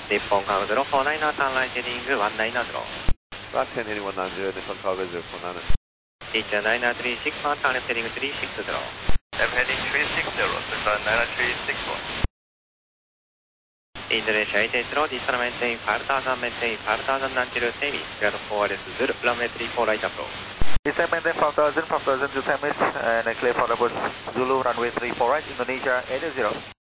日本カウ049のターンラインヘディング190。 Rock 10 heading 190, Nippon Cargo 049. Teacher 936, turn left heading 360. Left heading 360, circle 9361. Indonesia 880, descend maintain 5000, maintain 5000, non-zero semi, clear for Zulu, runway 34 right approach. Descend maintain 5000 to Tamis, and clear for Zulu, runway 34 right, Indonesia 880.